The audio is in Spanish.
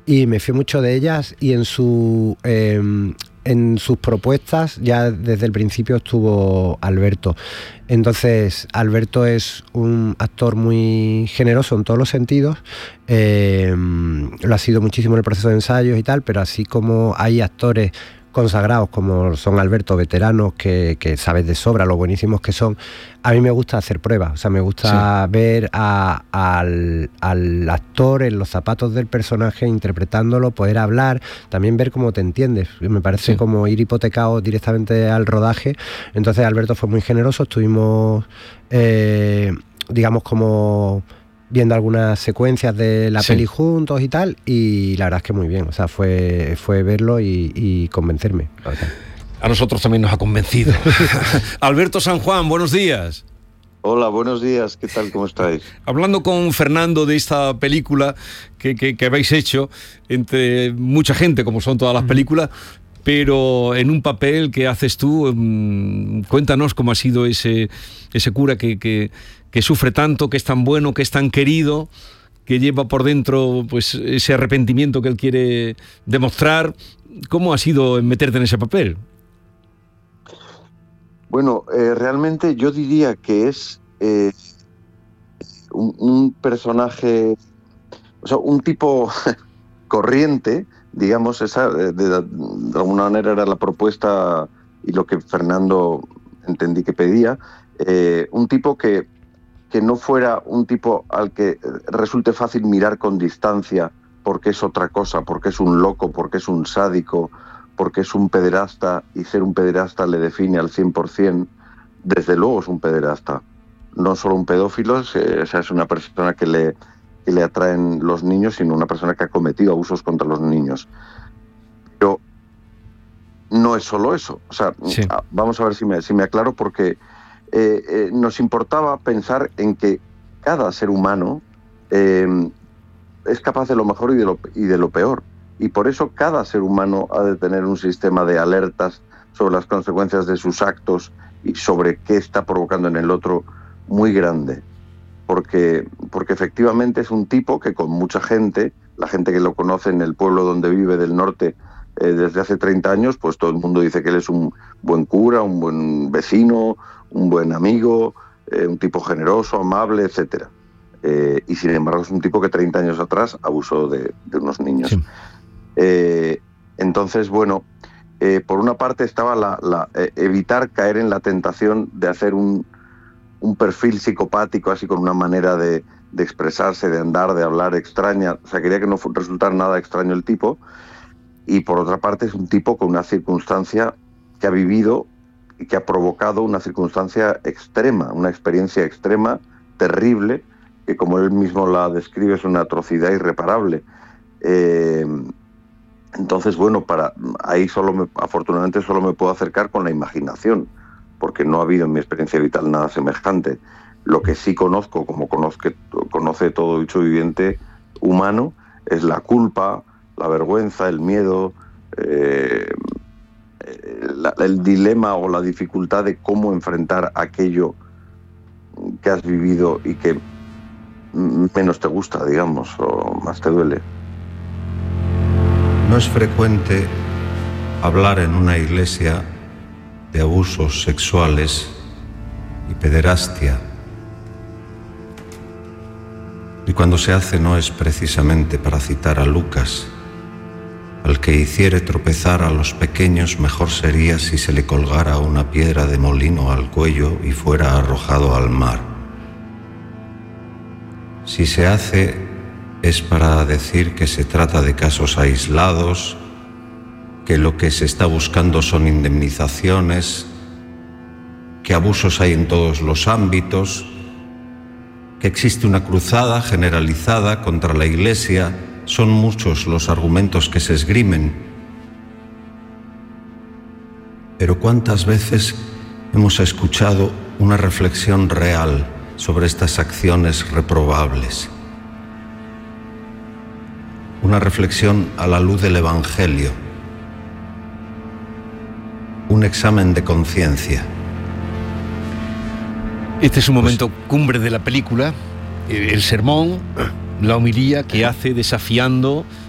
y me fío mucho de ellas, y en sus propuestas ya desde el principio estuvo Alberto. Entonces Alberto es un actor muy generoso en todos los sentidos, lo ha sido muchísimo en el proceso de ensayos y tal, pero así como hay actores consagrados como son Alberto, veteranos, que sabes de sobra lo buenísimos que son, a mí me gusta hacer pruebas, o sea, me gusta ver al actor en los zapatos del personaje, interpretándolo, poder hablar, también ver cómo te entiendes. Me parece como ir hipotecado directamente al rodaje. Entonces Alberto fue muy generoso, estuvimos digamos como viendo algunas secuencias de la peli juntos y tal, y la verdad es que muy bien, o sea, fue verlo y convencerme. A nosotros también nos ha convencido. Alberto San Juan, buenos días. Hola, buenos días, ¿qué tal? ¿Cómo estáis? Hablando con Fernando de esta película que habéis hecho entre mucha gente, como son todas las películas, pero en un papel que haces tú. Cuéntanos cómo ha sido ese cura que sufre tanto, que es tan bueno, que es tan querido, que lleva por dentro pues ese arrepentimiento que él quiere demostrar. ¿Cómo ha sido meterte en ese papel? Bueno, realmente yo diría que es un personaje, o sea, un tipo corriente, digamos, esa de alguna manera era la propuesta y lo que Fernando entendí que pedía, un tipo que no fuera un tipo al que resulte fácil mirar con distancia porque es otra cosa, porque es un loco, porque es un sádico, porque es un pederasta, y ser un pederasta le define al 100%, desde luego es un pederasta. No solo un pedófilo, o sea, es una persona que le atraen los niños, sino una persona que ha cometido abusos contra los niños. Pero no es solo eso. O sea, vamos a ver si me aclaro, porque nos importaba pensar en que cada ser humano es capaz de lo mejor y de lo peor. Y por eso cada ser humano ha de tener un sistema de alertas sobre las consecuencias de sus actos y sobre qué está provocando en el otro muy grande. Porque efectivamente es un tipo que con mucha gente, la gente que lo conoce en el pueblo donde vive del norte desde hace 30 años, pues todo el mundo dice que él es un buen cura, un buen vecino, un buen amigo, un tipo generoso, amable, etcétera. Y sin embargo es un tipo que 30 años atrás abusó de unos niños. Sí. Entonces, bueno, por una parte estaba evitar caer en la tentación de hacer un perfil psicopático, así con una manera de expresarse, de andar, de hablar extraña. O sea, quería que no resultara nada extraño el tipo. Y por otra parte es un tipo con una circunstancia que ha vivido y que ha provocado una circunstancia extrema, una experiencia extrema, terrible, que como él mismo la describe es una atrocidad irreparable. Entonces, bueno, ahí afortunadamente solo me puedo acercar con la imaginación, porque no ha habido en mi experiencia vital nada semejante. Lo que sí conozco, como conoce todo bicho viviente humano, es la culpa, la vergüenza, el miedo, el dilema o la dificultad de cómo enfrentar aquello que has vivido y que menos te gusta, digamos, o más te duele. No es frecuente hablar en una iglesia de abusos sexuales y pederastia. Y cuando se hace no es precisamente para citar a Lucas: al que hiciere tropezar a los pequeños, mejor sería si se le colgara una piedra de molino al cuello y fuera arrojado al mar. Si se hace es para decir que se trata de casos aislados, que lo que se está buscando son indemnizaciones, que abusos hay en todos los ámbitos, que existe una cruzada generalizada contra la Iglesia. Son muchos los argumentos que se esgrimen. Pero ¿cuántas veces hemos escuchado una reflexión real sobre estas acciones reprobables? Una reflexión a la luz del Evangelio, un examen de conciencia. Este es un momento cumbre de la película, el sermón, la homilía que hace desafiando